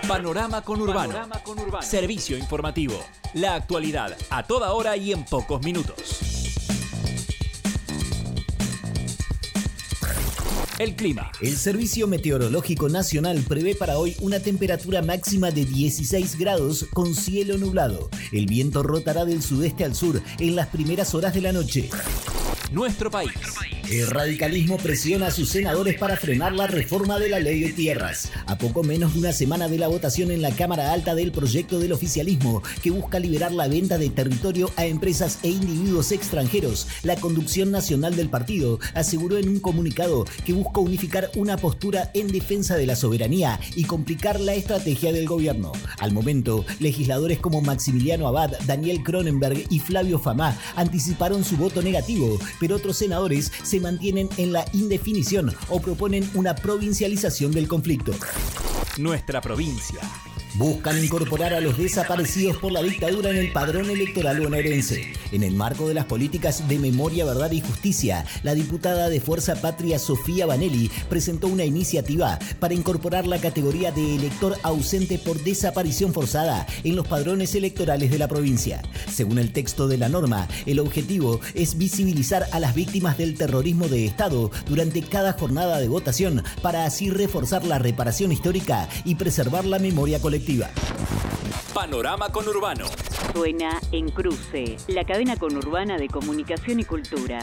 Panorama Conurbano. Servicio informativo. La actualidad a toda hora y en pocos minutos. El clima. El Servicio Meteorológico Nacional prevé para hoy una temperatura máxima de 16 grados con cielo nublado. El viento rotará del sudeste al sur en las primeras horas de la noche. Nuestro país. El radicalismo presiona a sus senadores para frenar la reforma de la ley de tierras. A poco menos de una semana de la votación en la Cámara Alta del proyecto del oficialismo que busca liberar la venta de territorio a empresas e individuos extranjeros, la conducción nacional del partido aseguró en un comunicado que busca unificar una postura en defensa de la soberanía y complicar la estrategia del gobierno. Al momento, legisladores como Maximiliano Abad, Daniel Cronenberg y Flavio Famá anticiparon su voto negativo, pero otros senadores se mantienen en la indefinición o proponen una provincialización del conflicto. Nuestra provincia. Buscan incorporar a los desaparecidos por la dictadura en el padrón electoral bonaerense. En el marco de las políticas de memoria, verdad y justicia, la diputada de Fuerza Patria Sofía Banelli presentó una iniciativa para incorporar la categoría de elector ausente por desaparición forzada en los padrones electorales de la provincia. Según el texto de la norma, el objetivo es visibilizar a las víctimas del terrorismo de Estado durante cada jornada de votación para así reforzar la reparación histórica y preservar la memoria colectiva. Panorama Conurbano. Suena en Cruce, la cadena conurbana de comunicación y cultura.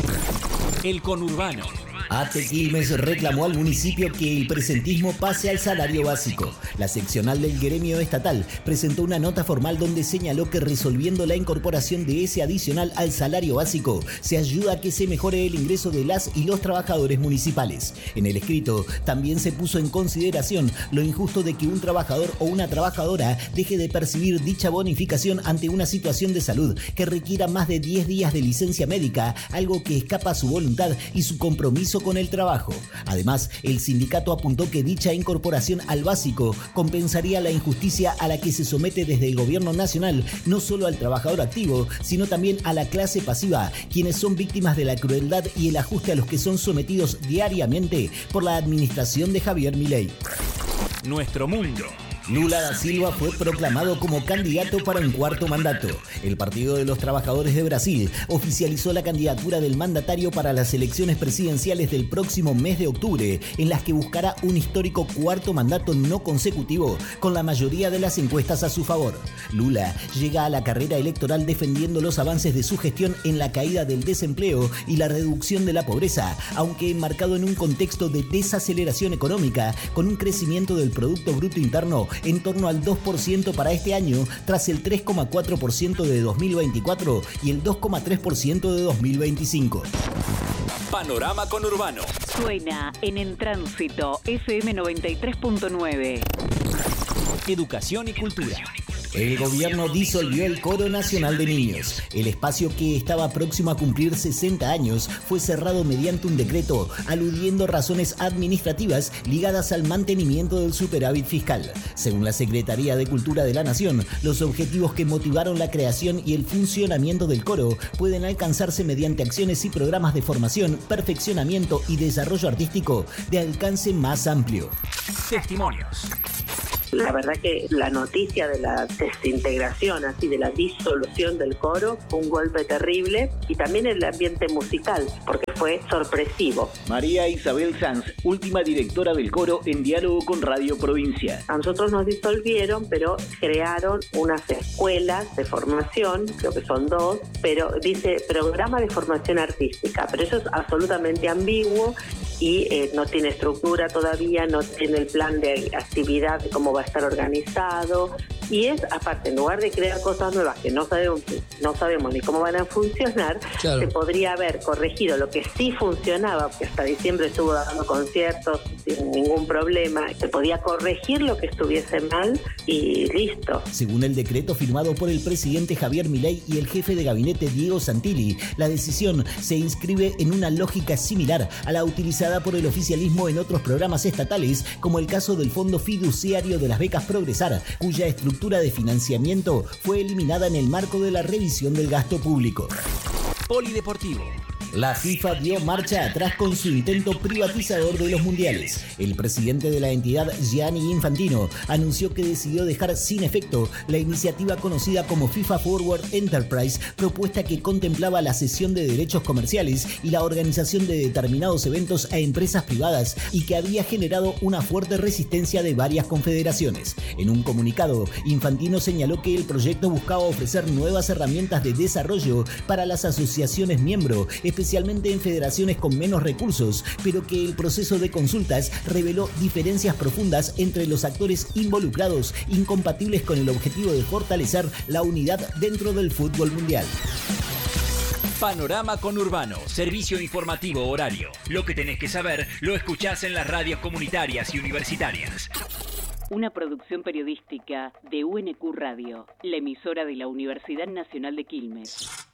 El Conurbano. ATE Quilmes reclamó al municipio que el presentismo pase al salario básico. La seccional del gremio estatal presentó una nota formal donde señaló que resolviendo la incorporación de ese adicional al salario básico, se ayuda a que se mejore el ingreso de las y los trabajadores municipales. En el escrito también se puso en consideración lo injusto de que un trabajador o una trabajadora deje de percibir dicha bonificación ante una situación de salud que requiera más de 10 días de licencia médica, algo que escapa a su voluntad y su compromiso con el trabajo. Además, el sindicato apuntó que dicha incorporación al básico compensaría la injusticia a la que se somete desde el gobierno nacional, no solo al trabajador activo, sino también a la clase pasiva, quienes son víctimas de la crueldad y el ajuste a los que son sometidos diariamente por la administración de Javier Milei. Nuestro mundo. Lula da Silva fue proclamado como candidato para un cuarto mandato. El Partido de los Trabajadores de Brasil oficializó la candidatura del mandatario para las elecciones presidenciales del próximo mes de octubre, en las que buscará un histórico cuarto mandato no consecutivo, con la mayoría de las encuestas a su favor. Lula llega a la carrera electoral defendiendo los avances de su gestión en la caída del desempleo y la reducción de la pobreza, aunque enmarcado en un contexto de desaceleración económica, con un crecimiento del Producto Bruto Interno en torno al 2% para este año, tras el 3,4% de 2024 y el 2,3% de 2025. Panorama Conurbano. Suena en Tránsito, FM 93.9. Educación y cultura. El gobierno disolvió el Coro Nacional de Niños. El espacio, que estaba próximo a cumplir 60 años, fue cerrado mediante un decreto, aludiendo razones administrativas ligadas al mantenimiento del superávit fiscal. Según la Secretaría de Cultura de la Nación, los objetivos que motivaron la creación y el funcionamiento del coro pueden alcanzarse mediante acciones y programas de formación, perfeccionamiento y desarrollo artístico de alcance más amplio. Testimonios. La verdad que la noticia de la desintegración, así de la disolución del coro, fue un golpe terrible, y también el ambiente musical, porque fue sorpresivo. María Isabel Sanz, última directora del coro, en diálogo con Radio Provincia. A nosotros nos disolvieron, pero crearon unas escuelas de formación, creo que son 2, pero dice programa de formación artística, pero eso es absolutamente ambiguo y no tiene estructura todavía, no tiene el plan de actividad de cómo va a estar organizado, y es, aparte, en lugar de crear cosas nuevas que no sabemos ni cómo van a funcionar, claro, se podría haber corregido lo que sí funcionaba, porque hasta diciembre estuvo dando conciertos sin ningún problema, se podía corregir lo que estuviese mal y listo. Según el decreto firmado por el presidente Javier Milei y el jefe de gabinete Diego Santilli, la decisión se inscribe en una lógica similar a la utilizada por el oficialismo en otros programas estatales, como el caso del Fondo Fiduciario de las Becas Progresar, cuya estructura de financiamiento fue eliminada en el marco de la revisión del gasto público. Polideportivo. La FIFA dio marcha atrás con su intento privatizador de los mundiales. El presidente de la entidad, Gianni Infantino, anunció que decidió dejar sin efecto la iniciativa conocida como FIFA Forward Enterprise, propuesta que contemplaba la cesión de derechos comerciales y la organización de determinados eventos a empresas privadas y que había generado una fuerte resistencia de varias confederaciones. En un comunicado, Infantino señaló que el proyecto buscaba ofrecer nuevas herramientas de desarrollo para las asociaciones miembro, especialmente en federaciones con menos recursos, pero que el proceso de consultas reveló diferencias profundas entre los actores involucrados, incompatibles con el objetivo de fortalecer la unidad dentro del fútbol mundial. Panorama Conurbano, servicio informativo horario. Lo que tenés que saber lo escuchás en las radios comunitarias y universitarias. Una producción periodística de UNQ Radio, la emisora de la Universidad Nacional de Quilmes.